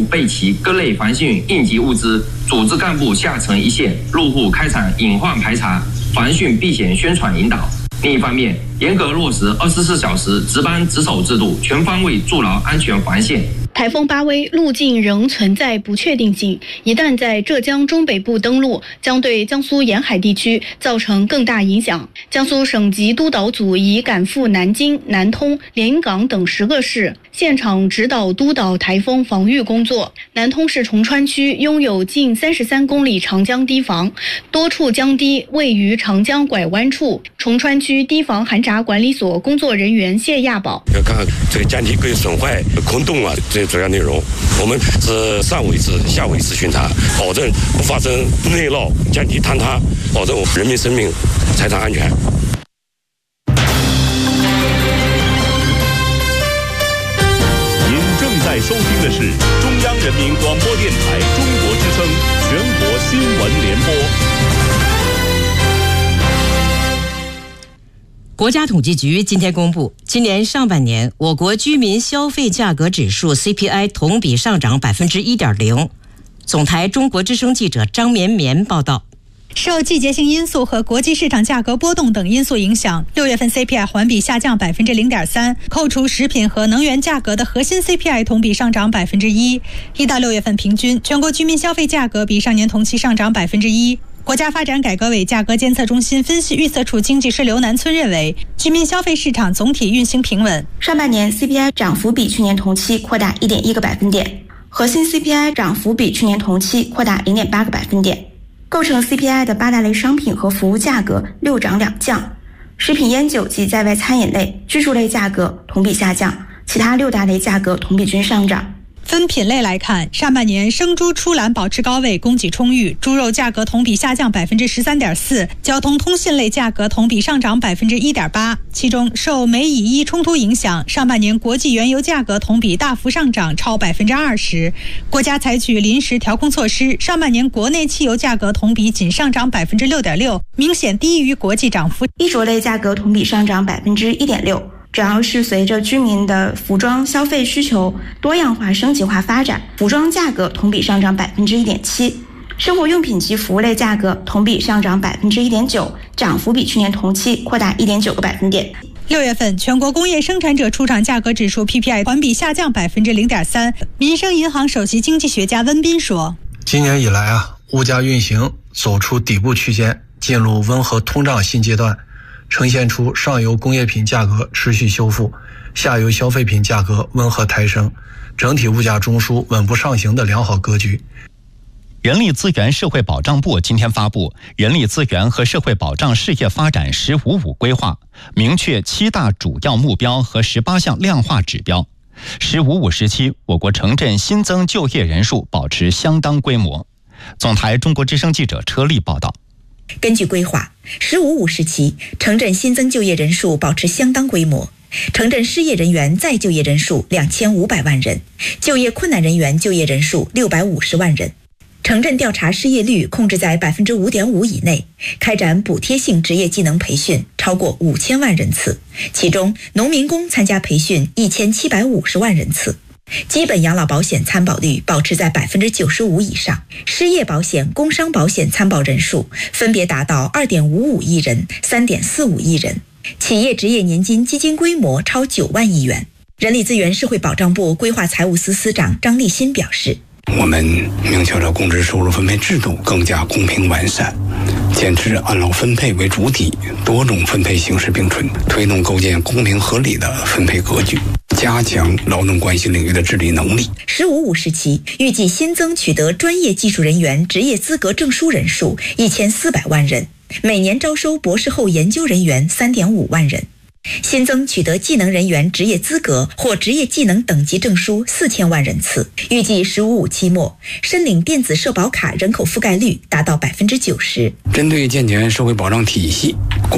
备齐各类防汛应急物资，组织干部下沉一线，入户开展隐患排查、防汛避险宣传引导。另一方面，严格落实24小时值班值守制度，全方位筑牢安全防线。 台风巴威路径仍存在不确定性，一旦在浙江中北部登陆，将对江苏沿海地区造成更大影响。江苏省级督导组已赶赴南京、南通、连云港等10个市，现场指导督导台风防御工作。南通市崇川区拥有近33公里长江堤防，多处江堤位于长江拐弯处。崇川区堤防涵闸管理所工作人员谢亚宝： 要看这个江堤可以损坏、空洞啊，这主要内容，我们是上午一次、下午一次巡查，保证不发生内涝、江堤坍塌，保证人民生命财产安全。 您正在收听的是中央人民广播电台中国之声全国新闻联播。 国家统计局今天公布，今年上半年我国居民消费价格指数 CPI 同比上涨 1.0%。总台中国之声记者张绵绵报道。 受季节性因素和国际市场价格波动等因素影响，6月份 CPI 环比下降 0.3%， 扣除食品和能源价格的核心 CPI 同比上涨 1%。1到6月份平均，全国居民消费价格比上年同期上涨 1%。国家发展改革委价格监测中心分析预测处经济师刘南村认为，居民消费市场总体运行平稳。 上半年 CPI 涨幅比去年同期扩大 1.1个百分点，核心 CPI 涨幅比去年同期扩大 0.8个百分点。构成 CPI 的8大类商品和服务价格6涨2降，食品烟酒及在外餐饮类、居住类价格同比下降，其他6大类价格同比均上涨。 分品类来看，上半年生猪出栏保持高位，供给充裕，猪肉价格同比下降 13.4%， 交通通信类价格同比上涨 1.8%。其中受美以伊冲突影响，上半年国际原油价格同比大幅上涨超 20%。国家采取临时调控措施，上半年国内汽油价格同比仅上涨 6.6%， 明显低于国际涨幅。 衣着类价格同比上涨 1.6%。主要是随着居民的服装消费需求多样化升级化发展，服装价格同比上涨 1.7%， 生活用品及服务类价格同比上涨 1.9%， 涨幅比去年同期扩大 1.9个百分点。 6月份全国工业生产者出厂价格指数 PPI 环比下降 0.3%。 民生银行首席经济学家温彬说， 今年以来物价运行走出底部区间，进入温和通胀新阶段，呈现出上游工业品价格持续修复，下游消费品价格温和抬升，整体物价中枢稳步上行的良好格局。 人力资源社会保障部今天发布《人力资源和社会保障事业发展“1055”规划》，明确7大主要目标和18项量化指标。“1055”时期，我国城镇新增就业人数保持相当规模。总台中国之声记者车丽报道。 根据规划，“1055”时期，城镇新增就业人数保持相当规模，城镇失业人员再就业人数2500万人，就业困难人员就业人数650万人。城镇调查失业率控制在 5.5% 以内，开展补贴性职业技能培训超过5000万人次，其中农民工参加培训1750万人次。基本养老保险参保率保持在 95% 以上，失业保险、工伤保险参保人数分别达到 2.55 亿人、3.45亿人，企业职业年金基金规模超9万亿元。人力资源社会保障部规划财务司司长张立新表示， 我们明确了工资收入分配制度更加公平完善，坚持按劳分配为主体，多种分配形式并存，推动构建公平合理的分配格局，加强劳动关系领域的治理能力。 “1055”时期预计新增取得专业技术人员职业资格证书人数1400万人，每年招收博士后研究人员3.5万人，新增取得技能人员职业资格或职业技能等级证书4000万人次。预计“1055”期末，申领电子社保卡人口覆盖率达到 90%。 针对健全社会保障体系，